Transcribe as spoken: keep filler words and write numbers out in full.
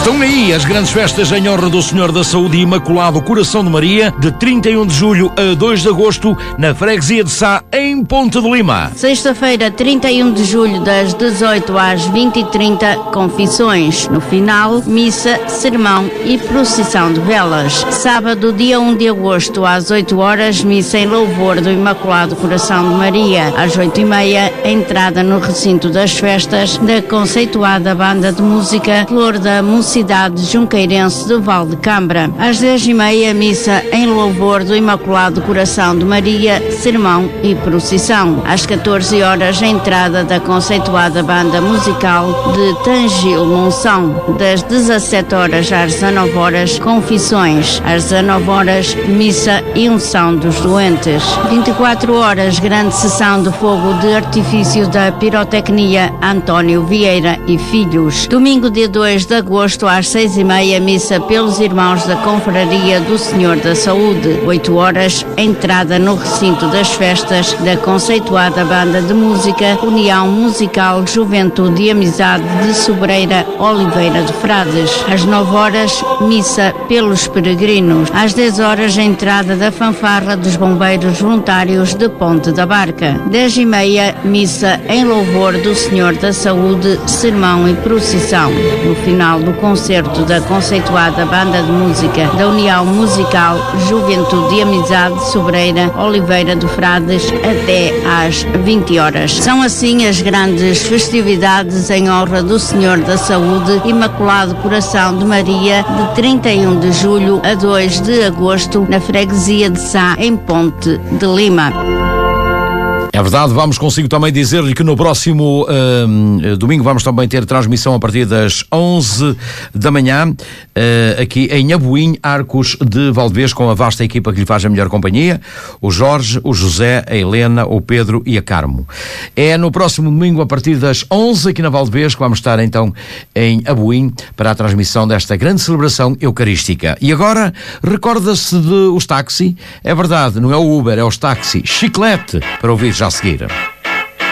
Estão aí as grandes festas em honra do Senhor da Saúde e Imaculado Coração de Maria, de trinta e um de julho a dois de agosto, na freguesia de Sá, em Ponte de Lima. Sexta-feira, trinta e um de julho, das dezoito às vinte e trinta, confissões. No final, missa, sermão e procissão de velas. Sábado, dia um de agosto, às oito horas, missa em louvor do Imaculado Coração de Maria. Às oito e meia, entrada no recinto das festas da conceituada banda de música Flor da Mocidade Junqueirense de Valdecambra. Às dez e meia, missa em louvor do Imaculado Coração de Maria, sermão e procissão. Às catorze horas, a entrada da conceituada banda musical de Tangil Monção. Das dezassete horas às dezanove horas, confissões. Às dezanove horas, missa e unção dos doentes. vinte e quatro horas, grande sessão de fogo de artifício da pirotecnia António Vieira e Filhos. Domingo, dia dois de agosto, às seis e meia, missa pelos irmãos da Confraria do Senhor da Saúde. oito horas, entrada no recinto das festas da conceituada banda de música União Musical Juventude e Amizade de Sobreira Oliveira de Frades. Às nove horas, missa pelos peregrinos. Às dez horas, a entrada da fanfarra dos bombeiros voluntários de Ponte da Barca. dez e meia, missa em louvor do Senhor da Saúde, sermão e procissão. No final do concerto da conceituada banda de música da União Musical Juventude e Amizade de Sobreira Oliveira de Frades, até às vinte horas. São assim as grandes festividades em honra do Senhor da Saúde Imaculado Coração de Maria, de trinta e um de julho a dois de agosto, na freguesia de Sá, em Ponte de Lima. É verdade, vamos consigo também dizer-lhe que no próximo uh, domingo vamos também ter transmissão a partir das onze da manhã, uh, aqui em Abuim, Arcos de Valdevez, com a vasta equipa que lhe faz a melhor companhia, o Jorge, o José, a Helena, o Pedro e a Carmo. É no próximo domingo, a partir das onze, aqui na Valdevez, que vamos estar então em Abuim para a transmissão desta grande celebração eucarística. E agora, recorda-se de os táxi? É verdade, não é o Uber, é os táxi. Chiclete, para ouvir já a seguir.